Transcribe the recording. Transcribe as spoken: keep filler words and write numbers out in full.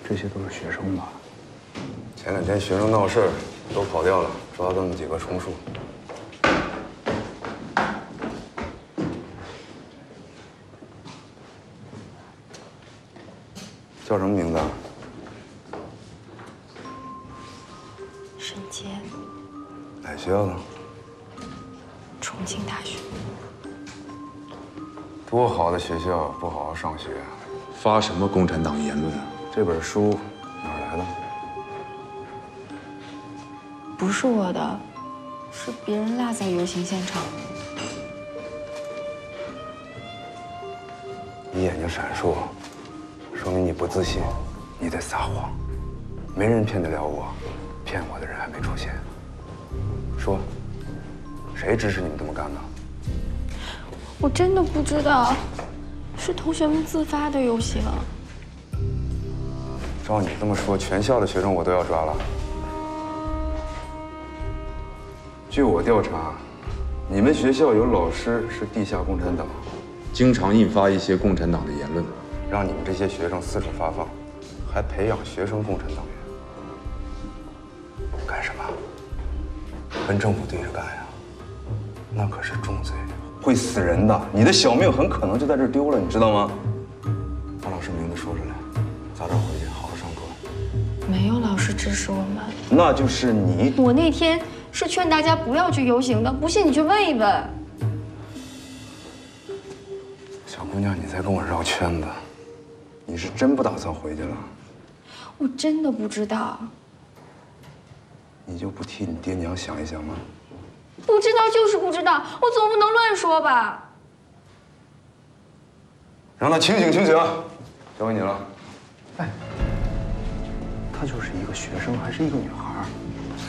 这些都是学生吧？ 前两天学生闹事儿，都跑掉了，抓了这么几个充数。叫什么名字啊？ 沈杰， 哪学校的？ 重庆大学。 多好的学校，不好好上学， 发什么共产党言论啊？ 这本书哪儿来的？ 不是我的，是别人落在游行现场的。 你眼睛闪烁，说明你不自信，你在撒谎。没人骗得了我，骗我的人还没出现。说，谁指使你们这么干的？ 我真的不知道，是同学们自发的游行。 照你这么说，全校的学生我都要抓了。据我调查，你们学校有老师是地下共产党， 经常印发一些共产党的言论， 让你们这些学生四处发放，还培养学生共产党员，干什么？跟政府对着干呀？那可是重罪，会死人的。你的小命很可能就在这儿丢了，你知道吗？把老师名字说出来，早点回去，好好上课。 没有老师指使我们， 那就是你。 我那天是劝大家不要去游行的，不信你去问一问。 小姑娘，你在跟我绕圈子，你是真不打算回去了？ 我真的不知道。 你就不替你爹娘想一想吗？ 不知道就是不知道，我总不能乱说吧？ 让他清醒清醒，交给你了。 哎，她就是一个学生，还是一个女孩，